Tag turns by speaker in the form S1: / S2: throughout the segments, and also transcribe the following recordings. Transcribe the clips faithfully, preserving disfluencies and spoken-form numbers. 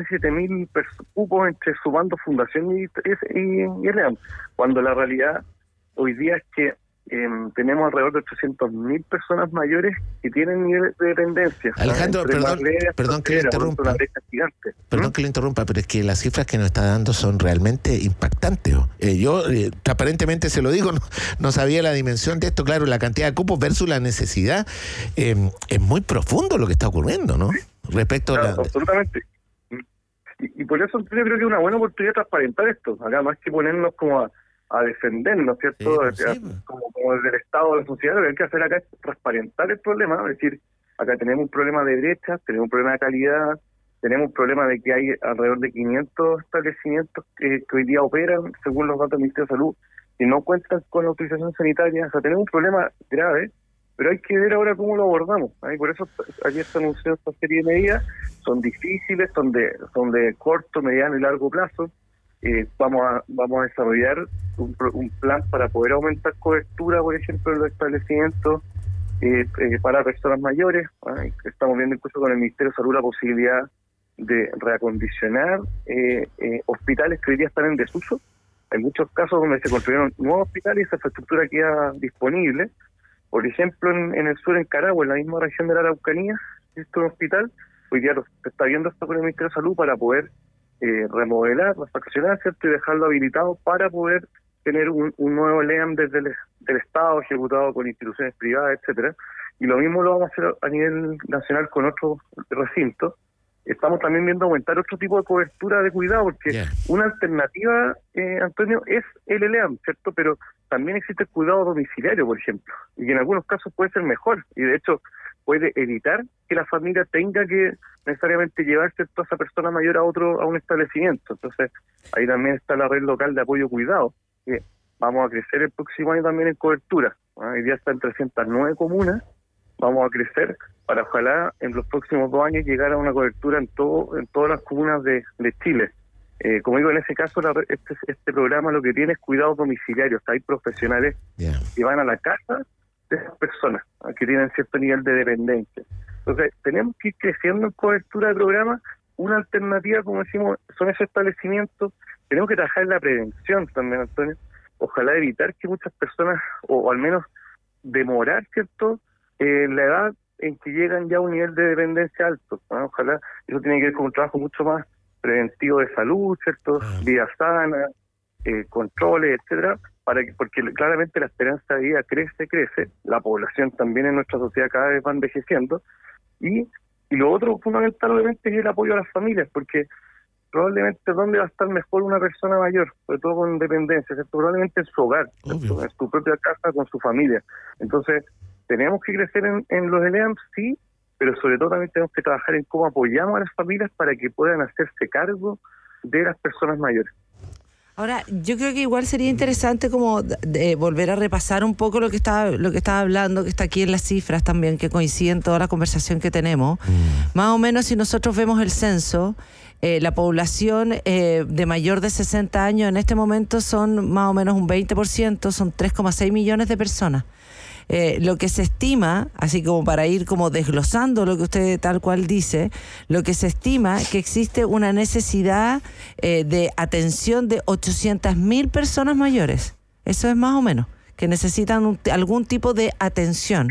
S1: siete mil cupos entre sumando fundación y, y, y el EAM, cuando la realidad hoy día es que eh, tenemos alrededor de ochocientas mil personas mayores que tienen nivel de dependencia.
S2: Alejandro, perdón, perdón que le interrumpa. Perdón ¿Mm? que le interrumpa, pero es que las cifras que nos está dando son realmente impactantes. Eh, yo, eh, transparentemente se lo digo, no, no sabía la dimensión de esto. Claro, la cantidad de cupos versus la necesidad. Eh, es muy profundo lo que está ocurriendo, ¿no? Respecto
S1: claro,
S2: a la...
S1: Absolutamente. Y, y por eso yo creo que es una buena oportunidad de transparentar esto. Acá más que ponernos como a a defendernos, ¿cierto? Sí, pues, sí, como, como desde el Estado, de la sociedad, lo que hay que hacer acá es transparentar el problema, ¿no? Es decir, acá tenemos un problema de brechas, tenemos un problema de calidad, tenemos un problema de que hay alrededor de quinientos establecimientos que, que hoy día operan, según los datos del Ministerio de Salud, y no cuentan con la autorización sanitaria. O sea, tenemos un problema grave, pero hay que ver ahora cómo lo abordamos, ¿eh? Por eso ayer se anunció esta serie de medidas, son difíciles, son de, son de corto, mediano y largo plazo. Eh, vamos a vamos a desarrollar un, un plan para poder aumentar cobertura, por ejemplo, en los establecimientos eh, eh, para personas mayores. ¿eh? Estamos viendo incluso con el Ministerio de Salud la posibilidad de reacondicionar eh, eh, hospitales que hoy día están en desuso. Hay muchos casos donde se construyeron nuevos hospitales y esa infraestructura queda disponible. Por ejemplo, en, en el sur, en Carahue, en la misma región de la Araucanía, existe un hospital. Hoy día lo, se está viendo esto con el Ministerio de Salud para poder Eh, remodelar, refaccionar, ¿cierto? Y dejarlo habilitado para poder tener un, un nuevo L E A M desde el del Estado, ejecutado con instituciones privadas, etcétera. Y lo mismo lo vamos a hacer a nivel nacional con otros recintos. Estamos también viendo aumentar otro tipo de cobertura de cuidado, porque yeah. una alternativa, eh, Antonio, es el L E A M, ¿cierto? Pero también existe el cuidado domiciliario, por ejemplo, y que en algunos casos puede ser mejor, y de hecho puede evitar que la familia tenga que necesariamente llevarse a esa persona mayor a otro a un establecimiento. Entonces, ahí también está la red local de apoyo cuidado, que vamos a crecer el próximo año también en cobertura. ¿no? Hoy día está en trescientas nueve comunas, vamos a crecer para ojalá en los próximos dos años llegar a una cobertura en todo en todas las comunas de, de Chile. Eh, como digo, en ese caso la, este, este programa lo que tiene es cuidados domiciliarios. Hay profesionales yeah. que van a la casa de esas personas ¿no? que tienen cierto nivel de dependencia. Entonces, tenemos que ir creciendo en cobertura de programas. Una alternativa, como decimos, son esos establecimientos. Tenemos que trabajar en la prevención también, Antonio. Ojalá evitar que muchas personas, o, o al menos demorar, ¿cierto?, eh, la edad en que llegan ya a un nivel de dependencia alto. ¿no? Ojalá, eso tiene que ver con un trabajo mucho más preventivo de salud, ¿cierto?, vida sana, eh, controles, etcétera, para que, porque claramente la esperanza de vida crece, crece, la población también en nuestra sociedad cada vez va envejeciendo, y, y lo otro fundamental obviamente es el apoyo a las familias, porque probablemente dónde va a estar mejor una persona mayor, sobre todo con dependencia, ¿cierto? Probablemente en su hogar, ¿cierto? En su propia casa, con su familia. Entonces, tenemos que crecer en, en los L E A M, sí, pero sobre todo también tenemos que trabajar en cómo apoyamos a las familias para que puedan hacerse cargo de las personas mayores.
S3: Ahora, yo creo que igual sería interesante como de volver a repasar un poco lo que estaba lo que estaba hablando, que está aquí en las cifras también, que coinciden toda la conversación que tenemos. Mm. Más o menos, si nosotros vemos el censo, eh, la población eh, de mayor de sesenta años en este momento son más o menos un veinte por ciento, son tres coma seis millones de personas. Eh, lo que se estima, así como para ir como desglosando lo que usted tal cual dice, lo que se estima que existe una necesidad eh, de atención de ochocientas mil personas mayores. Eso es más o menos, que necesitan un, algún tipo de atención.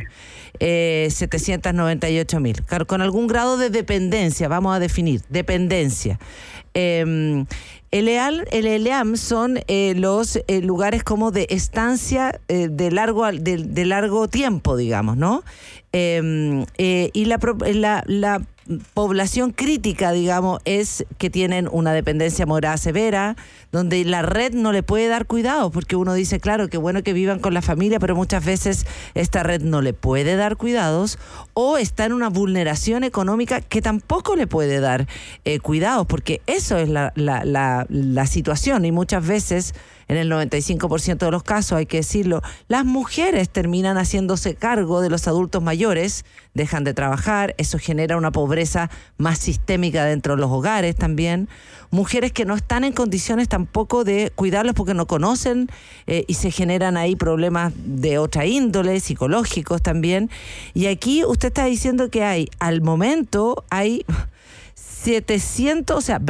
S3: Eh, setecientas noventa y ocho mil, claro, con algún grado de dependencia, vamos a definir, dependencia. Eh, el E A M son eh, los eh, lugares como de estancia eh, de largo de, de largo tiempo, digamos, ¿no? Eh, eh, y la, la, la población crítica, digamos, es que tienen una dependencia moderada severa, donde la red no le puede dar cuidado, porque uno dice, claro, qué bueno que vivan con la familia, pero muchas veces esta red no le puede dar cuidados, o está en una vulneración económica que tampoco le puede dar eh, cuidados, porque eso es la, la, la, la situación, y muchas veces, en el noventa y cinco por ciento de los casos, hay que decirlo, las mujeres terminan haciéndose cargo de los adultos mayores, dejan de trabajar, eso genera una pobreza más sistémica dentro de los hogares también. Mujeres que no están en condiciones tampoco de cuidarlos porque no conocen eh, y se generan ahí problemas de otra índole, psicológicos también. Y aquí usted está diciendo que hay, al momento, hay setecientos, o sea,